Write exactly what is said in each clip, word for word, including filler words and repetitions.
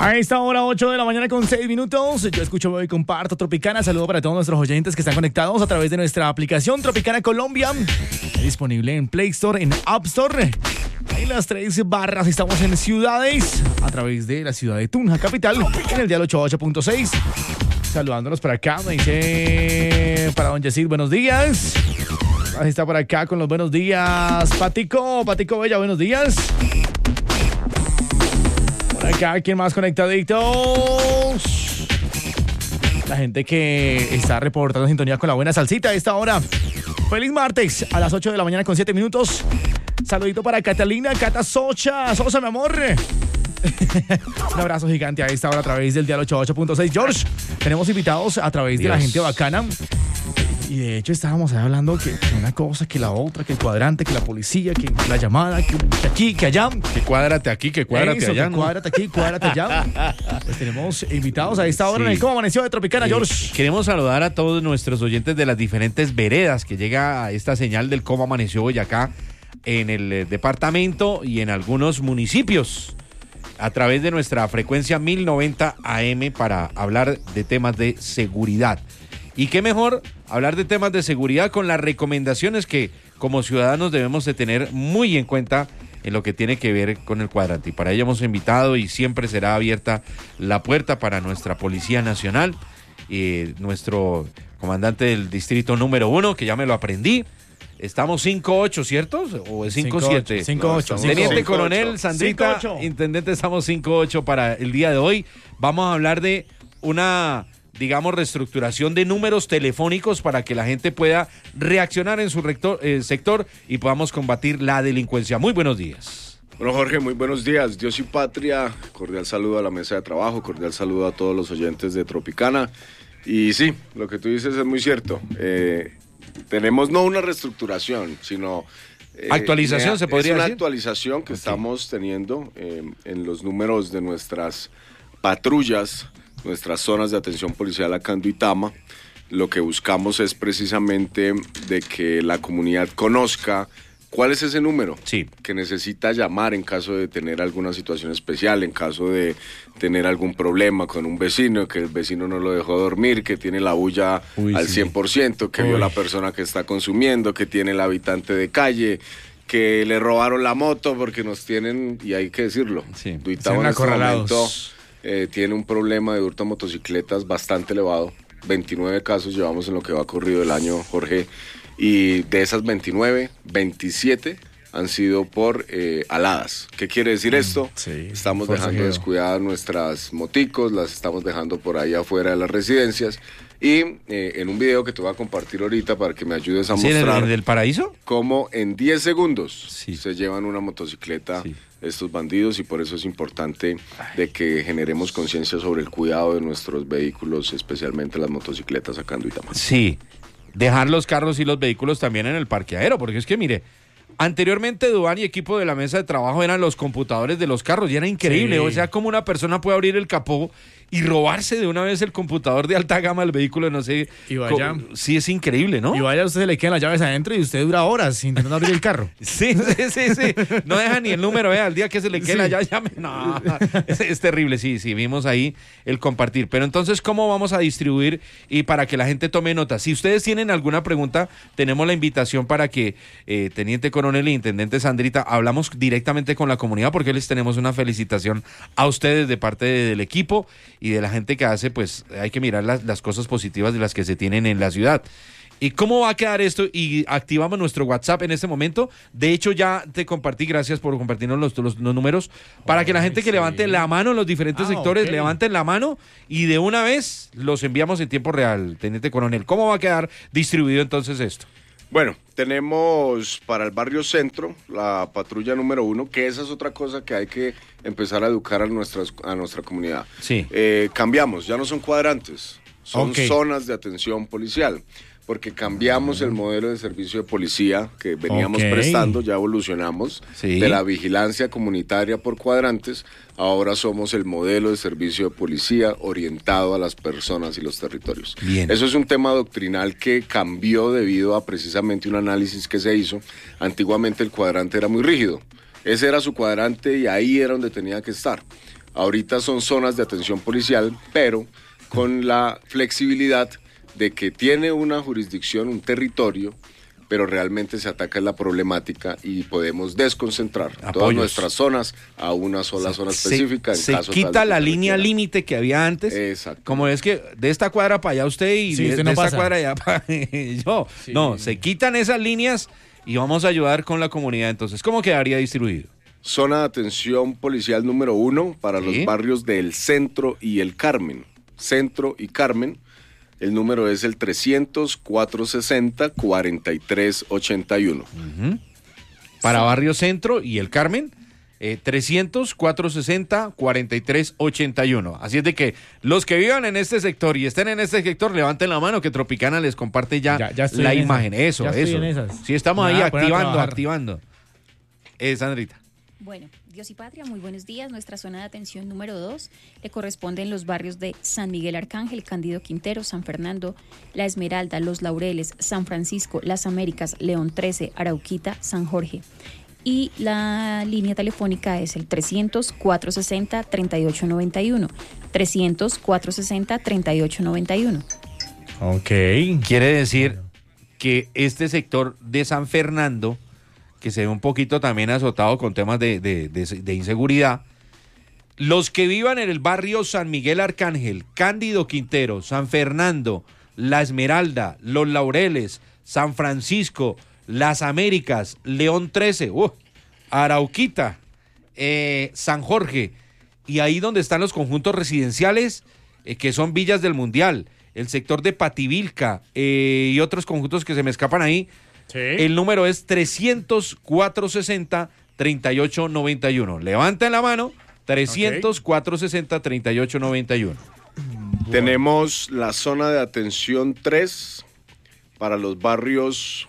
A esta hora, ocho de la mañana con seis minutos, yo escucho, veo y comparto Tropicana. Saludo para todos nuestros oyentes que están conectados a través de nuestra aplicación Tropicana Colombia, disponible en Play Store, en App Store. En las tres barras estamos en ciudades, a través de la ciudad de Tunja, capital, en el dial ochenta y ocho punto seis. Saludándonos por acá, me dice para don Yesid, buenos días. Ahí está por acá con los buenos días, Patico, Patico Bella, buenos días. Por acá, ¿quién más conectaditos? La gente que está reportando sintonía con la buena salsita a esta hora. Feliz martes, a las ocho de la mañana con siete minutos. Saludito para Catalina, Cata Socha, Sosa, mi amor. Un abrazo gigante a esta hora a través del dial ochenta y ocho punto seis. George, tenemos invitados a través Dios. de la gente bacana. Y de hecho estábamos ahí hablando que una cosa, que la otra, que el cuadrante, que la policía, que la llamada, que, que aquí, que allá. Que cuádrate aquí, que cuádrate Eso, allá. Que ¿no? cuádrate aquí, cuádrate allá. Pues tenemos invitados a esta hora sí. en el Cómo Amaneció de Tropicana, eh, George. Queremos saludar a todos nuestros oyentes de las diferentes veredas que llega a esta señal del Cómo Amaneció Boyacá en el eh, departamento y en algunos municipios a través de nuestra frecuencia mil noventa A M para hablar de temas de seguridad. Y qué mejor hablar de temas de seguridad con las recomendaciones que como ciudadanos debemos de tener muy en cuenta en lo que tiene que ver con el cuadrante. Y para ello hemos invitado y siempre será abierta la puerta para nuestra Policía Nacional, eh, nuestro comandante del distrito número uno, que ya me lo aprendí. Estamos cinco ocho, ¿cierto? ¿O es cinco siete? cinco ocho. Teniente Coronel Sandrita, Intendente, estamos cinco ocho para el día de hoy. Vamos a hablar de una, digamos, reestructuración de números telefónicos para que la gente pueda reaccionar en su rector, eh, sector y podamos combatir la delincuencia. Muy buenos días. Bueno, Jorge, muy buenos días. Dios y patria, cordial saludo a la mesa de trabajo, cordial saludo a todos los oyentes de Tropicana. Y sí, lo que tú dices es muy cierto. Eh, tenemos no una reestructuración, sino... Eh, ¿Actualización eh, se podría decir? Es una actualización que okay. estamos teniendo eh, en los números de nuestras patrullas, nuestras zonas de atención policial acá en Duitama. Lo que buscamos es precisamente de que la comunidad conozca cuál es ese número sí. que necesita llamar en caso de tener alguna situación especial, en caso de tener algún problema con un vecino, que el vecino no lo dejó dormir, que tiene la bulla Uy, al sí. cien por ciento, que Uy. vio la persona que está consumiendo, que tiene el habitante de calle, que le robaron la moto porque nos tienen, y hay que decirlo, sí. Duitama en este momento eh, tiene un problema de hurto a motocicletas bastante elevado. veintinueve casos llevamos en lo que va corrido el año, Jorge. Y de esas veintinueve, veintisiete han sido por eh, aladas. ¿Qué quiere decir esto? Sí, estamos dejando descuidadas nuestras moticos, las estamos dejando por ahí afuera de las residencias. Y eh, en un video que te voy a compartir ahorita para que me ayudes a ¿Sí, mostrar... ¿En el del paraíso? Cómo en diez segundos sí. se llevan una motocicleta sí. estos bandidos, y por eso es importante de que generemos conciencia sobre el cuidado de nuestros vehículos, especialmente las motocicletas acá en Duitama. Sí. Dejar los carros y los vehículos también en el parqueadero, porque es que mire, anteriormente Duván y equipo de la mesa de trabajo eran los computadores de los carros y era increíble, sí. O sea, como una persona puede abrir el capó y robarse de una vez el computador de alta gama del vehículo, no sé. Y vaya. Con, sí, es increíble, ¿no? Y vaya, a usted se le quedan las llaves adentro y usted dura horas intentando abrir el carro. Sí, sí, sí, sí. No deja ni el número, vea, al día que se le quede sí. la llave, llame. No, es, es terrible, sí, sí, vimos ahí el compartir. Pero entonces, ¿cómo vamos a distribuir y para que la gente tome nota? Si ustedes tienen alguna pregunta, tenemos la invitación para que eh, Teniente Coronel e Intendente Sandrita, hablamos directamente con la comunidad, porque les tenemos una felicitación a ustedes de parte de, del equipo y de la gente que hace, pues hay que mirar las, las cosas positivas de las que se tienen en la ciudad. ¿Y cómo va a quedar esto? Y activamos nuestro WhatsApp en este momento. De hecho, ya te compartí, gracias por compartirnos los, los, los números, para que la gente que sí. levante la mano en los diferentes ah, sectores, okay. levanten la mano y de una vez los enviamos en tiempo real, Teniente Coronel. ¿Cómo va a quedar distribuido entonces esto? Bueno, tenemos para el barrio centro la patrulla número uno, que esa es otra cosa que hay que empezar a educar a, nuestras, a nuestra comunidad. Sí. Eh, cambiamos, ya no son cuadrantes, son okay. zonas de atención policial, porque cambiamos el modelo de servicio de policía que veníamos okay. prestando, ya evolucionamos, sí. de la vigilancia comunitaria por cuadrantes, ahora somos el modelo de servicio de policía orientado a las personas y los territorios. Bien. Eso es un tema doctrinal que cambió debido a precisamente un análisis que se hizo. Antiguamente el cuadrante era muy rígido, ese era su cuadrante y ahí era donde tenía que estar. Ahorita son zonas de atención policial, pero con la flexibilidad de que tiene una jurisdicción, un territorio, pero realmente se ataca la problemática y podemos desconcentrar Apoyos. todas nuestras zonas a una sola se, zona específica. Se, en se caso quita tal la que línea límite que había antes. Exacto. Como es que de esta cuadra para allá usted y sí, de, usted de no esta pasa. cuadra allá para yo. Sí. No, se quitan esas líneas y vamos a ayudar con la comunidad. Entonces, ¿cómo quedaría distribuido? Zona de atención policial número uno para sí. los barrios del Centro y el Carmen. Centro y Carmen. El número es el trescientos, cuatrocientos sesenta, cuarenta y tres ochenta y uno. Uh-huh. Para Barrio Centro y el Carmen, eh, trescientos, cuatrocientos sesenta, cuarenta y tres ochenta y uno. Así es de que los que vivan en este sector y estén en este sector, levanten la mano que Tropicana les comparte ya, ya, ya la imagen. Esa. Eso, ya eso. En esas. Sí, estamos Nada, ahí activando, activando. Eh, Sandrita. Bueno, Dios y Patria, muy buenos días. Nuestra zona de atención número dos le corresponde en los barrios de San Miguel Arcángel, Cándido Quintero, San Fernando, La Esmeralda, Los Laureles, San Francisco, Las Américas, León trece, Arauquita, San Jorge. Y la línea telefónica es el trescientos, cuatrocientos sesenta, treinta y ocho noventa y uno. trescientos, cuatrocientos sesenta, treinta y ocho noventa y uno. Ok. Quiere decir que este sector de San Fernando, que se ve un poquito también azotado con temas de, de, de, de inseguridad. Los que vivan en el barrio San Miguel Arcángel, Cándido Quintero, San Fernando, La Esmeralda, Los Laureles, San Francisco, Las Américas, León trece, uh, Arauquita, eh, San Jorge, y ahí donde están los conjuntos residenciales, eh, que son Villas del Mundial, el sector de Pativilca eh, y otros conjuntos que se me escapan ahí. Sí. El número es trescientos, cuatrocientos sesenta, treinta y ocho noventa y uno. Levanten la mano, trescientos, cuatrocientos sesenta, treinta y ocho noventa y uno. Bueno. Tenemos la zona de atención tres para los barrios.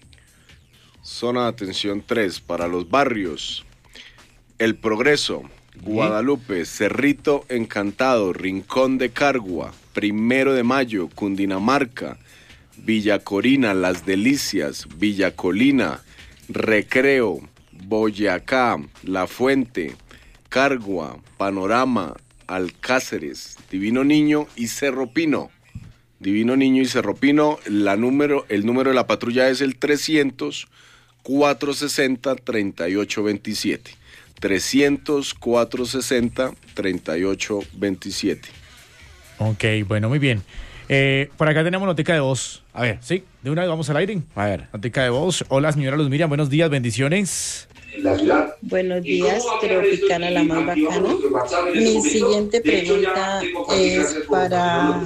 Zona de atención tres para los barrios El Progreso, Guadalupe, Cerrito Encantado, Rincón de Cargua, Primero de Mayo, Cundinamarca, Villa Corina, Las Delicias, Villa Colina, Recreo, Boyacá, La Fuente, Cargua, Panorama, Alcáceres, Divino Niño y Cerro Pino. Divino Niño y Cerro Pino, la número, el número de la patrulla es el trescientos, cuatrocientos sesenta, treinta y ocho veintisiete. trescientos, cuatrocientos sesenta, treinta y ocho veintisiete. Ok, bueno, muy bien. Eh, por acá tenemos notica de voz. A ver. Sí, de una vez vamos al aire. A ver. Notica de voz. Hola, señora Luz Miriam, buenos días, bendiciones. Buenos días, Tropicana la más bacana. Mi siguiente pregunta es para...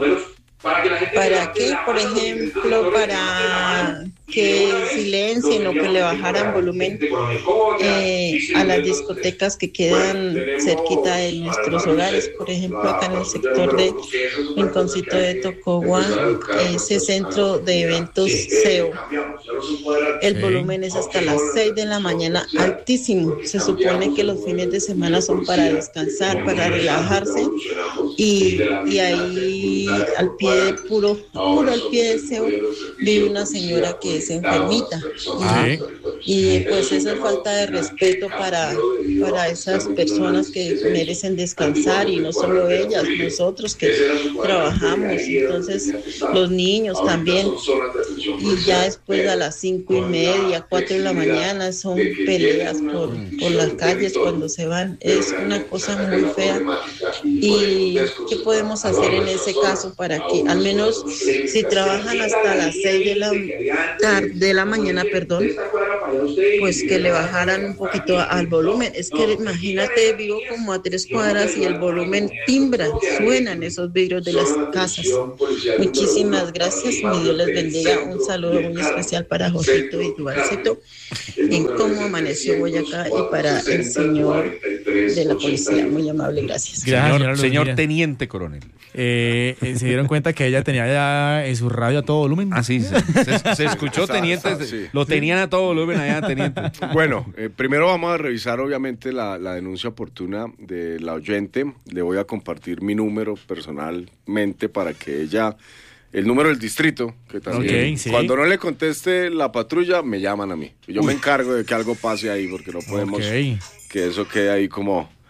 ¿Para qué? Por ejemplo, para que silencien o que le bajaran volumen eh, a las discotecas que quedan cerquita de nuestros hogares. Por ejemplo, acá en el sector de Rinconcito de Tocogua, ese centro de eventos C E O. El volumen es hasta las seis de la mañana, altísimo. Se supone que los fines de semana son para descansar, para relajarse, y, y ahí al pie de puro, puro al pie de C E O vive una señora que es enfermita. Sí. Y pues esa es falta de respeto para, para esas personas que merecen descansar, y no solo ellas, nosotros que trabajamos, entonces los niños también. Y ya después a las cinco y media, cuatro de la mañana son peleas por, por las calles cuando se van. Es una cosa muy fea. ¿Y qué podemos hacer en ese caso para que al menos si trabajan hasta las seis de la tarde, de la mañana, perdón, pues que le bajaran un poquito al volumen? Es que imagínate, vivo como a tres cuadras y el volumen timbra, suenan esos vidrios de las casas. Muchísimas gracias, mi Dios les bendiga. Un saludo muy especial para Josito y Dualcito en cómo amaneció Boyacá, y para el señor de la policía, muy amable, gracias. Gracias, señor, señor teniente coronel. Eh, eh, ¿Se dieron cuenta que ella tenía ya en su radio a todo volumen? Ah, sí, se, se, se escuchó teniente, sí. Lo tenían a todo volumen allá, teniente. Bueno, eh, primero vamos a revisar obviamente la, la denuncia oportuna de la oyente. Le voy a compartir mi número personalmente para que ella... El número del distrito, que también. Okay, sí. Cuando no le conteste la patrulla, me llaman a mí. Yo Uy. me encargo de que algo pase ahí, porque no podemos okay. que eso quede ahí como...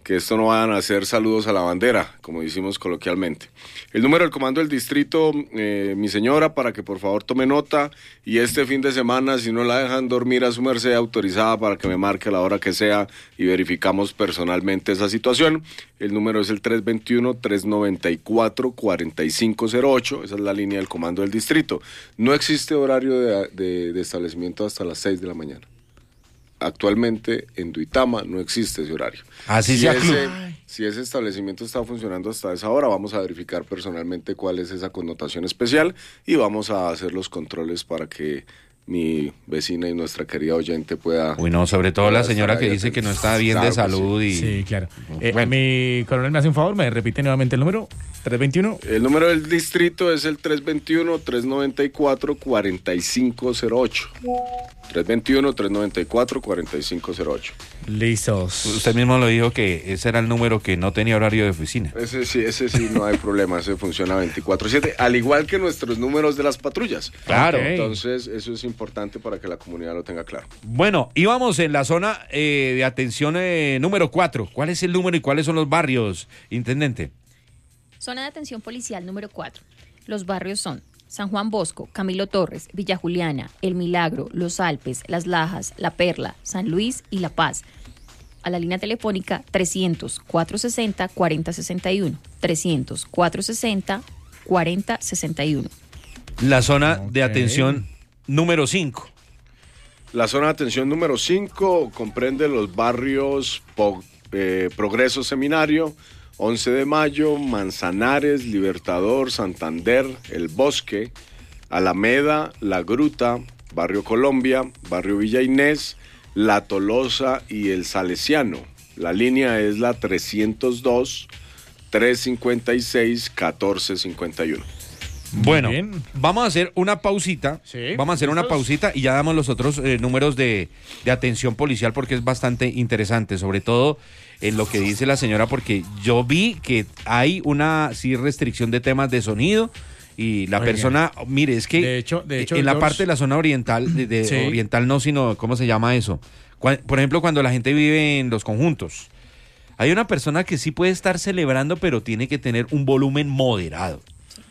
que esto no vayan a ser saludos a la bandera, como decimos coloquialmente. El número del comando del distrito, eh, mi señora, para que por favor tome nota, y este fin de semana, si no la dejan dormir a su merced, autorizada para que me marque a la hora que sea y verificamos personalmente esa situación. El número es el tres dos uno, tres nueve cuatro, cuatro cinco cero ocho, esa es la línea del comando del distrito. No existe horario de, de, de establecimiento hasta las seis de la mañana. Actualmente en Duitama no existe ese horario. Así si sea ese, club. si ese establecimiento está funcionando hasta esa hora, vamos a verificar personalmente cuál es esa connotación especial y vamos a hacer los controles para que mi vecina y nuestra querida oyente pueda... Uy, no, sobre todo la señora que dice que no está bien claro de salud. sí. y Sí, claro. Eh, Bueno. Mi coronel me hace un favor, me repite nuevamente el número, tres dos uno. El número del distrito es el tres dos uno, tres nueve cuatro, cuatro cinco cero ocho. tres dos uno, tres nueve cuatro, cuatro cinco cero ocho. Listos. Usted mismo lo dijo que ese era el número que no tenía horario de oficina. Ese sí, ese sí, no hay problema, ese funciona veinticuatro siete, al igual que nuestros números de las patrullas. Claro. Ok. Entonces, eso es importante para que la comunidad lo tenga claro. Bueno, íbamos en la zona eh, de atención eh, número cuatro. ¿Cuál es el número y cuáles son los barrios, intendente? Zona de atención policial número cuatro. Los barrios son San Juan Bosco, Camilo Torres, Villa Juliana, El Milagro, Los Alpes, Las Lajas, La Perla, San Luis y La Paz. A la línea telefónica trescientos, cuatrocientos sesenta, cuarenta sesenta y uno. trescientos, cuatrocientos sesenta, cuarenta sesenta y uno. La zona de Ok. atención número cinco. La zona de atención número cinco comprende los barrios Po- eh, Progreso Seminario, once de mayo, Manzanares, Libertador, Santander, El Bosque, Alameda, La Gruta, Barrio Colombia, Barrio Villa Inés, La Tolosa y El Salesiano. La línea es la trescientos dos, trescientos cincuenta y seis, catorce cincuenta y uno. Bueno, bien. vamos a hacer una pausita. Sí, vamos a hacer una ¿listos? pausita y ya damos los otros eh, números de, de atención policial porque es bastante interesante, sobre todo en lo que dice la señora, porque yo vi que hay una sí restricción de temas de sonido y la Oiga. persona, mire, es que De hecho- de hecho, en la George- parte de la zona oriental, de, de Sí. oriental no, sino, ¿cómo se llama eso? Cua- Por ejemplo, cuando la gente vive en los conjuntos, hay una persona que sí puede estar celebrando, pero tiene que tener un volumen moderado.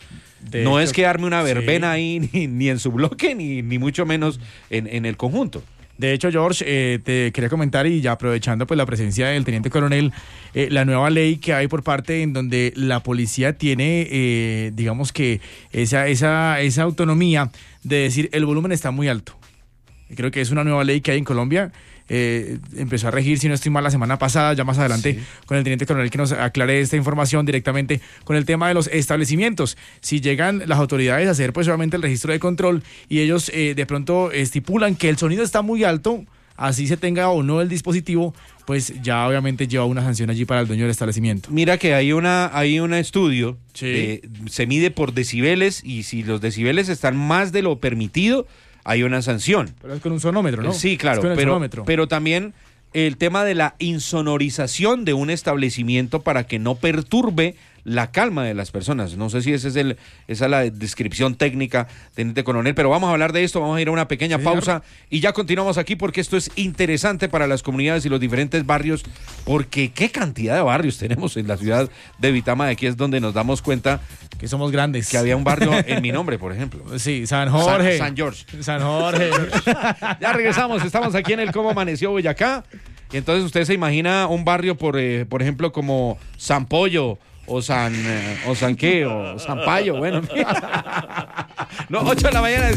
De No hecho, es quedarme una verbena sí. ahí, ni, ni en su bloque, ni, ni mucho menos en, en el conjunto. De hecho, George, eh, te quería comentar y ya aprovechando pues la presencia del teniente coronel, eh, la nueva ley que hay por parte en donde la policía tiene, eh, digamos que esa, esa, esa autonomía de decir el volumen está muy alto. Creo que es una nueva ley que hay en Colombia. Eh, empezó a regir, si no estoy mal, la semana pasada, ya más adelante, Sí. con el teniente coronel que nos aclare esta información directamente con el tema de los establecimientos. Si llegan las autoridades a hacer pues solamente el registro de control y ellos eh, de pronto estipulan que el sonido está muy alto, así se tenga o no el dispositivo, pues ya obviamente lleva una sanción allí para el dueño del establecimiento. Mira que hay una hay un estudio, Sí. eh, se mide por decibeles y si los decibeles están más de lo permitido, hay una sanción. Pero es con un sonómetro, ¿no? Sí, claro, Es con el pero, sonómetro. pero también el tema de la insonorización de un establecimiento para que no perturbe la calma de las personas. No sé si ese es el, esa es la descripción técnica, teniente coronel, pero vamos a hablar de esto, vamos a ir a una pequeña Sí, pausa y ya continuamos aquí porque esto es interesante para las comunidades y los diferentes barrios, porque qué cantidad de barrios tenemos en la ciudad de Duitama. Aquí es donde nos damos cuenta que somos grandes. que había un barrio en mi nombre, por ejemplo. Sí, San Jorge. San- San George. San Jorge. Ya regresamos, estamos aquí en el Cómo Amaneció Boyacá. Y entonces usted se imagina un barrio, por, eh, por ejemplo, como San Pollo o San, eh, o San qué, o San Payo, bueno. No, ocho de la mañana.